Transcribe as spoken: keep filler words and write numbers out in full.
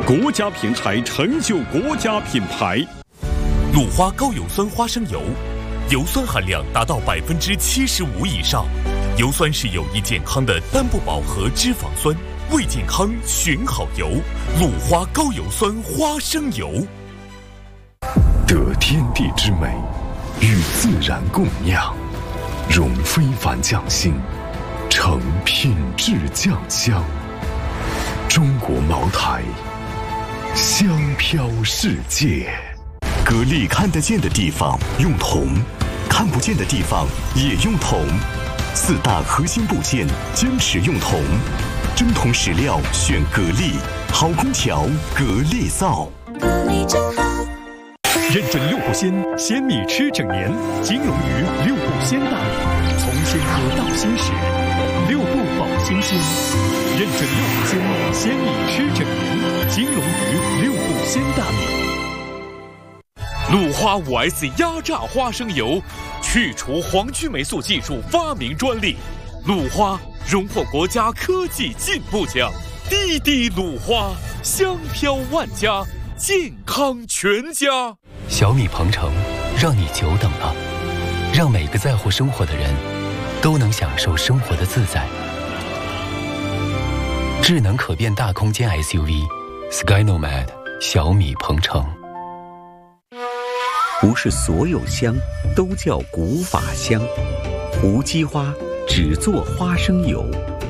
国家品牌成就国家品牌。 鲁花高油酸花生油，油酸含量达到百分之七十五以上。油酸是有益健康的单不饱和脂肪酸，为健康选好油。鲁花高油酸花生油。 得天地之美，与自然共酿，融非凡匠心，成品质酱香。中国茅台，香飘世界。 格力看得见的地方用铜，看不见的地方也用铜。四大核心部件坚持用铜，真铜实料选格力，好空调格力造。 格力真好。 认准六步鲜，鲜米吃整年。金龙鱼六步鲜大米，从鲜喝到新时，六步保新鲜。认准六步鲜，鲜米吃整年。金龙鱼六步鲜大米。 鲁花 五 S 压榨花生油，去除黄曲霉素技术发明专利。鲁花荣获国家科技进步奖。滴滴鲁花，香飘万家，健康全家。 小米鹏程，让你久等了，让每个在乎生活的人都能享受生活的自在。智能可变大空间 S U V Sky Nomad 小米鹏程。 不是所有香都叫古法香，无机花只做花生油。